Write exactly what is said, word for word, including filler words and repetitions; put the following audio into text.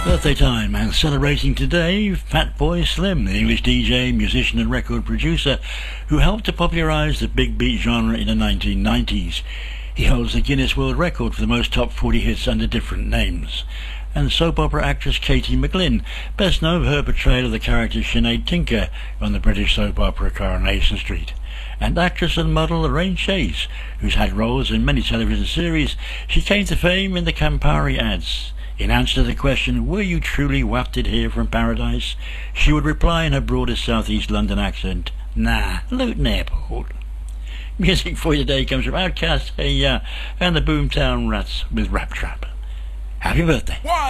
Birthday time, and celebrating today, Fatboy Slim, the English D J, musician and record producer who helped to popularise the big beat genre in the nineteen nineties. He holds the Guinness World Record for the most top forty hits under different names. And soap opera actress Katie McGlynn, best known for her portrayal of the character Sinead Tinker on the British soap opera Coronation Street. And actress and model Lorraine Chase, who's had roles in many television series. She came to fame in the Campari ads. In answer to the question, were you truly wafted here from paradise? She would reply in her broadest southeast London accent, nah, Luton Airport. Music for you today comes from Outkast, Hey Ya, and the Boomtown Rats with Rap Trap. Happy birthday.